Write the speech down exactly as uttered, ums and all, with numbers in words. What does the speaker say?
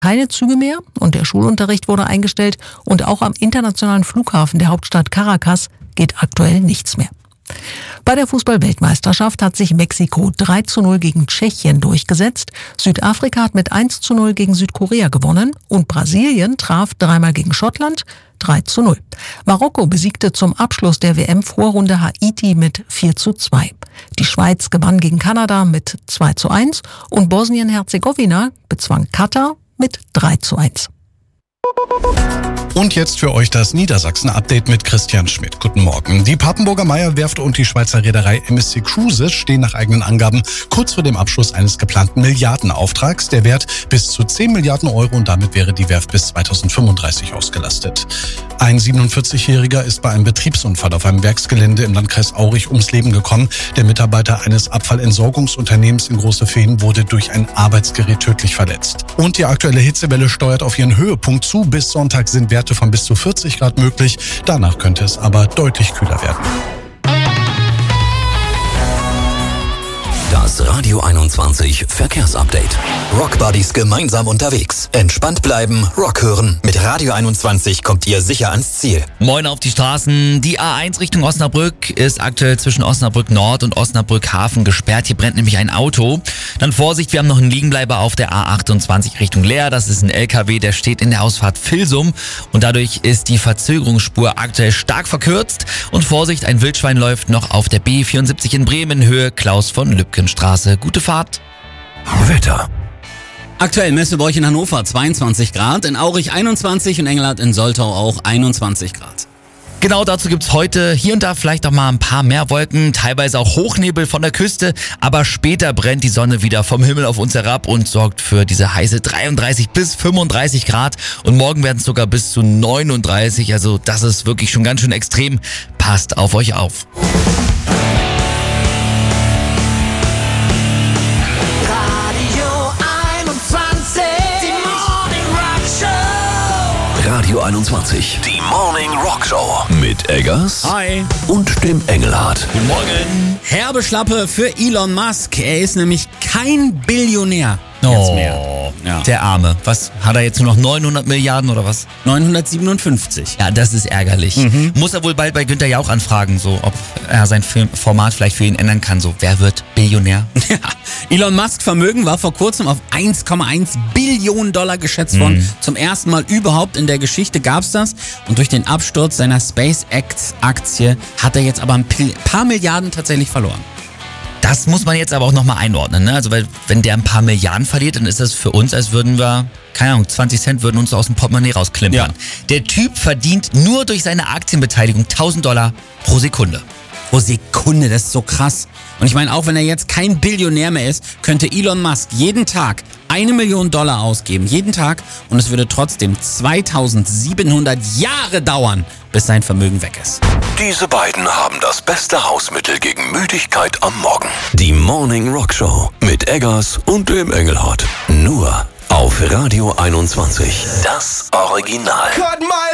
keine Züge mehr und der Schulunterricht wurde eingestellt und auch am internationalen Flughafen der Hauptstadt Caracas geht aktuell nichts mehr. Bei der Fußball-Weltmeisterschaft hat sich Mexiko drei zu null gegen Tschechien durchgesetzt, Südafrika hat mit eins zu null gegen Südkorea gewonnen und Brasilien traf dreimal gegen Schottland drei zu null. Marokko besiegte zum Abschluss der W M-Vorrunde Haiti mit vier zu zwei. Die Schweiz gewann gegen Kanada mit zwei zu eins und Bosnien-Herzegowina bezwang Katar mit drei zu eins. Und jetzt für euch das Niedersachsen-Update mit Christian Schmidt. Guten Morgen. Die Papenburger Meyer-Werft und die Schweizer Reederei M S C Cruises stehen nach eigenen Angaben kurz vor dem Abschluss eines geplanten Milliardenauftrags. Der Wert bis zu zehn Milliarden Euro und damit wäre die Werft bis zweitausendfünfunddreißig ausgelastet. Ein siebenundvierzigjähriger ist bei einem Betriebsunfall auf einem Werksgelände im Landkreis Aurich ums Leben gekommen. Der Mitarbeiter eines Abfallentsorgungsunternehmens in Großefehn wurde durch ein Arbeitsgerät tödlich verletzt. Und die aktuelle Hitzewelle steuert auf ihren Höhepunkt zu. Bis Sonntag sind Werte von bis zu vierzig Grad möglich. Danach könnte es aber deutlich kühler werden. Das Radio einundzwanzig Verkehrsupdate. Rockbuddies gemeinsam unterwegs. Entspannt bleiben, Rock hören. Mit Radio einundzwanzig kommt ihr sicher ans Ziel. Moin auf die Straßen. Die A eins Richtung Osnabrück ist aktuell zwischen Osnabrück Nord und Osnabrück Hafen gesperrt. Hier brennt nämlich ein Auto. Dann Vorsicht, wir haben noch einen Liegenbleiber auf der A achtundzwanzig Richtung Leer. Das ist ein L K W, der steht in der Ausfahrt Vilsum. Und dadurch ist die Verzögerungsspur aktuell stark verkürzt. Und Vorsicht, ein Wildschwein läuft noch auf der B vierundsiebzig in Bremen, Höhe Klaus von Lübken Straße. Gute Fahrt. Wetter. Aktuell Messeburg in Hannover zweiundzwanzig Grad, in Aurich einundzwanzig und Engelhardt in Soltau auch einundzwanzig Grad. Genau dazu gibt's heute hier und da vielleicht auch mal ein paar mehr Wolken, teilweise auch Hochnebel von der Küste, aber später brennt die Sonne wieder vom Himmel auf uns herab und sorgt für diese heiße dreiunddreißig bis fünfunddreißig Grad und morgen werden es sogar bis zu neununddreißig, also das ist wirklich schon ganz schön extrem. Passt auf euch auf. Radio einundzwanzig. Die Morning Rock Show. Mit Eggers. Hi. Und dem Engelhardt. Guten Morgen. Herbe Schlappe für Elon Musk. Er ist nämlich kein Billionär. Jetzt mehr. Ja. Der Arme. Was, hat er jetzt nur noch neunhundert Milliarden oder was? neunhundertsiebenundfünfzig. Ja, das ist ärgerlich. Mhm. Muss er wohl bald bei Günther Jauch anfragen, so ob er sein Film Format vielleicht für ihn ändern kann. So, wer wird Billionär? Ja. Elon Musk Vermögen war vor kurzem auf eins Komma eins Billionen Dollar geschätzt worden. Mhm. Zum ersten Mal überhaupt in der Geschichte gab's das. Und durch den Absturz seiner SpaceX-Aktie hat er jetzt aber ein paar Milliarden tatsächlich verloren. Das muss man jetzt aber auch nochmal einordnen, ne? Also weil wenn der ein paar Milliarden verliert, dann ist das für uns, als würden wir, keine Ahnung, zwanzig Cent würden uns aus dem Portemonnaie rausklimpern. Ja. Der Typ verdient nur durch seine Aktienbeteiligung tausend Dollar pro Sekunde. Pro Sekunde, das ist so krass. Und ich meine, auch wenn er jetzt kein Billionär mehr ist, könnte Elon Musk jeden Tag eine Million Dollar ausgeben. Jeden Tag. Und es würde trotzdem zweitausendsiebenhundert Jahre dauern, bis sein Vermögen weg ist. Diese beiden haben das beste Hausmittel gegen Müdigkeit am Morgen. Die Morning Rock Show mit Eggers und dem Engelhardt. Nur auf Radio einundzwanzig. Das Original.